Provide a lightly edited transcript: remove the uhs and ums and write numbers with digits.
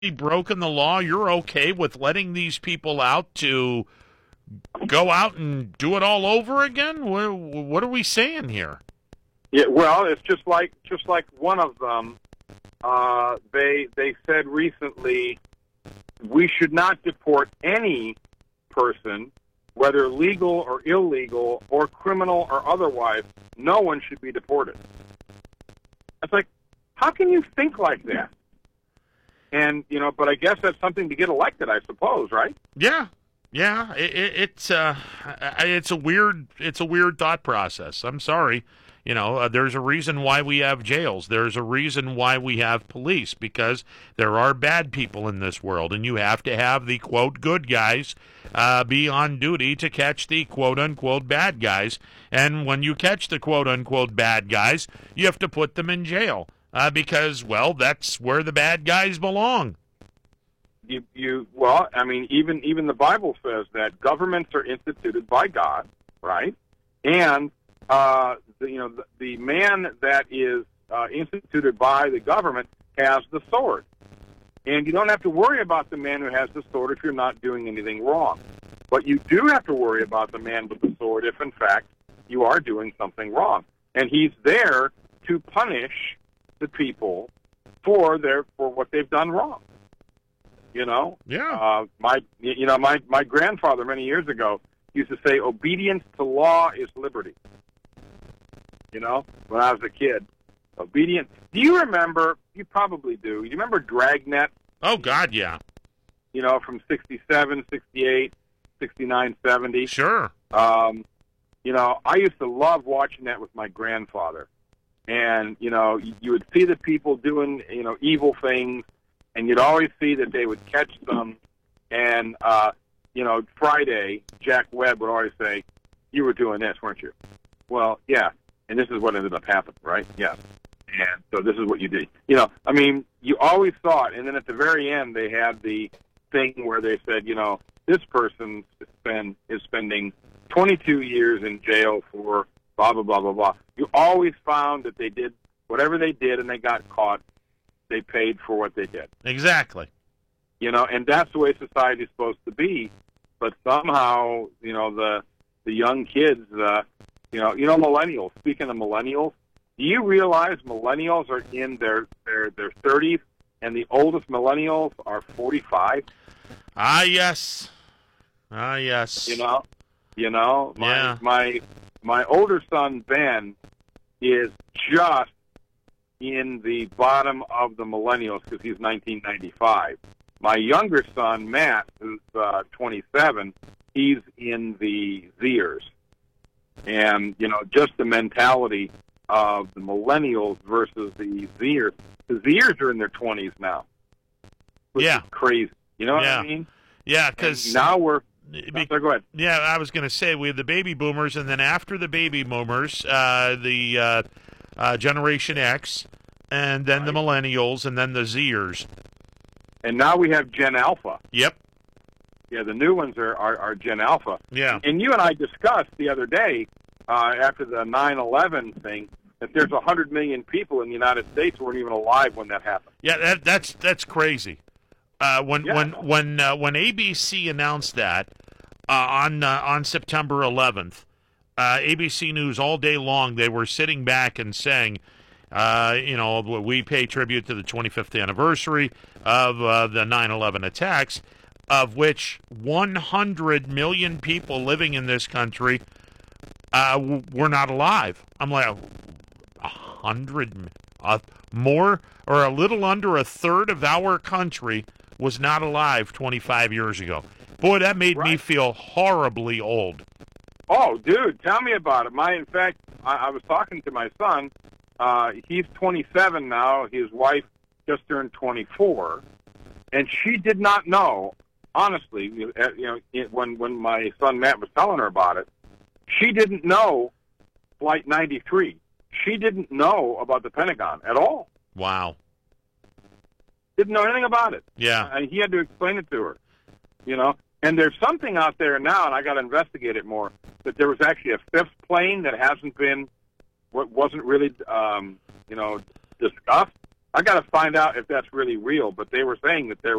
broken the law, you're okay with letting these people out to go out and do it all over again? What are we saying here? Yeah, well, it's just like one of them. They said recently we should not deport any person, whether legal or illegal or criminal or otherwise. No one should be deported. It's like, how can you think like that? And but I guess that's something to get elected, I suppose, right? Yeah. It's a weird thought process. I'm sorry. There's a reason why we have jails. There's a reason why we have police, because there are bad people in this world, and you have to have the, quote, good guys be on duty to catch the, quote, unquote, bad guys. And when you catch the, quote, unquote, bad guys, you have to put them in jail because, well, that's where the bad guys belong. Well, I mean, even the Bible says that governments are instituted by God, right? And the man that is instituted by the government has the sword. And you don't have to worry about the man who has the sword if you're not doing anything wrong. But you do have to worry about the man with the sword if, in fact, you are doing something wrong. And he's there to punish the people for what they've done wrong. Yeah. My grandfather many years ago used to say, obedience to law is liberty. When I was a kid. Obedience. Do you remember, you probably do, you remember Dragnet? Oh, God, yeah. From 67, 68, 69, 70. Sure. I used to love watching that with my grandfather. And, you would see the people doing, evil things, and you'd always see that they would catch them. And, Friday, Jack Webb would always say, you were doing this, weren't you? Well, yeah. And this is what ended up happening, right? Yeah. And so this is what you did. You always saw it. And then at the very end, they had the thing where they said, this person is spending 22 years in jail for blah, blah, blah, blah, blah. You always found that they did whatever they did and they got caught. They paid for what they did. Exactly. And that's the way society's supposed to be. But somehow, the young kids, millennials. Speaking of millennials, do you realize millennials are in their 30s and the oldest millennials are 45? Yes. Yes. My older son Ben is just in the bottom of the millennials because he's 1995. My younger son Matt, who's 27, he's in the Zers. And, just the mentality of the millennials versus the Zers. The Zers are in their 20s now. Which is crazy. You know what I mean? Yeah, because now we're... go ahead. Yeah, I was going to say, we have the baby boomers, and then after the baby boomers, the Generation X, and then the millennials, and then the Zers. And now we have Gen Alpha. Yep. Yeah, the new ones are Gen Alpha. Yeah. And you and I discussed the other day, after the 9/11 thing, that there's 100 million people in the United States who weren't even alive when that happened. Yeah, that's crazy. When ABC announced that on September 11th, ABC News all day long, they were sitting back and saying, we pay tribute to the 25th anniversary of the 9/11 attacks, of which 100 million people living in this country were not alive. I'm like, 100 more, or a little under a third of our country was not alive 25 years ago. Boy, that made me feel horribly old. Oh, dude, tell me about it. In fact, I was talking to my son. He's 27 now. His wife just turned 24, and she did not know. Honestly, when my son Matt was telling her about it, she didn't know Flight 93. She didn't know about the Pentagon at all. Wow. Didn't know anything about it. Yeah. And he had to explain it to her. And there's something out there now, and I got to investigate it more, that there was actually a fifth plane that wasn't really, discussed. I got to find out if that's really real. But they were saying that there